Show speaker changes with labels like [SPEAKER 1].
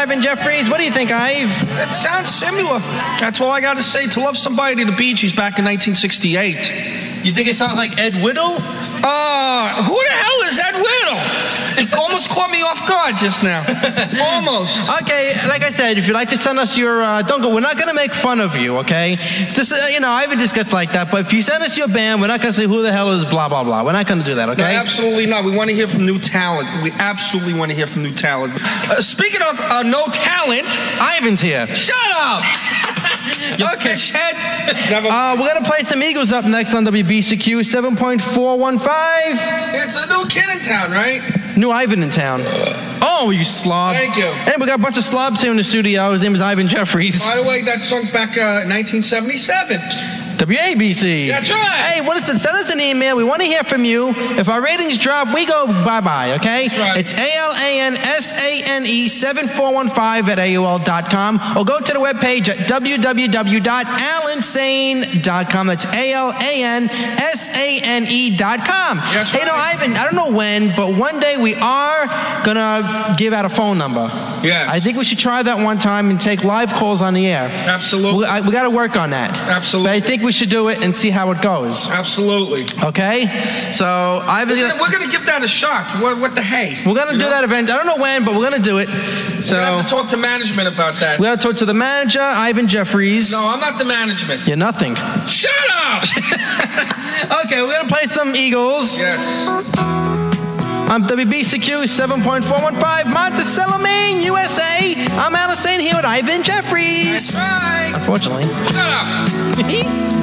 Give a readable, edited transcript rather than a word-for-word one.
[SPEAKER 1] Ivan Jeffries. What do you think, Ive?
[SPEAKER 2] That sounds similar. That's all I got to say. To Love Somebody, the Bee Gees back in 1968.
[SPEAKER 1] You think it sounds like Ed Whittle?
[SPEAKER 2] Who the hell is Ed Whittle? It almost caught me off guard just now. Almost.
[SPEAKER 1] Okay, like I said, if you'd like to send us your, we're not going to make fun of you, okay? Just, Ivan just gets like that, but if you send us your band, we're not going to say who the hell is blah, blah, blah. We're not going to do that, okay?
[SPEAKER 2] No, absolutely not. We want to hear from new talent. We absolutely want to hear from new talent. Speaking of no talent,
[SPEAKER 1] Ivan's here.
[SPEAKER 2] Shut up! Okay, Chad.
[SPEAKER 1] We're going to play some Eagles up next on WBCQ 7.415.
[SPEAKER 2] It's a new kid in town, right?
[SPEAKER 1] New Ivan in town. Oh, you slob.
[SPEAKER 2] Thank you.
[SPEAKER 1] And we got a bunch of slobs here in the studio. His name is Ivan Jeffries.
[SPEAKER 2] By the way, that song's back 1977.
[SPEAKER 1] WABC.
[SPEAKER 2] That's right.
[SPEAKER 1] Hey, what is it? Send us an email. We want to hear from you. If our ratings drop, we go bye-bye, okay?
[SPEAKER 2] That's right.
[SPEAKER 1] It's ALANSANE741 or go to the webpage at www.alansane.com. That's ALANSANE.com.
[SPEAKER 2] That's
[SPEAKER 1] hey,
[SPEAKER 2] right.
[SPEAKER 1] Ivan, I don't know when, but one day we are going to give out a phone number.
[SPEAKER 2] Yes.
[SPEAKER 1] I think we should try that one time and take live calls on the air.
[SPEAKER 2] Absolutely.
[SPEAKER 1] We got to work on that.
[SPEAKER 2] Absolutely.
[SPEAKER 1] But I think we should do it and see how it goes.
[SPEAKER 2] Absolutely.
[SPEAKER 1] Okay? So
[SPEAKER 2] We're gonna give that a shot. What the hey?
[SPEAKER 1] We're gonna do that event. I don't know when, but we're gonna do it. So
[SPEAKER 2] We're gonna have to talk to management about that.
[SPEAKER 1] we gotta talk to the manager, Ivan Jeffries.
[SPEAKER 2] No, I'm not the management.
[SPEAKER 1] You're nothing.
[SPEAKER 2] Shut up!
[SPEAKER 1] Okay, we're gonna play some Eagles.
[SPEAKER 2] Yes.
[SPEAKER 1] I'm WBCQ 7.415, Monticello, Maine, USA. I'm Alice Sane here with Ivan Jeffries.
[SPEAKER 2] That's right.
[SPEAKER 1] Unfortunately.
[SPEAKER 2] Shut up.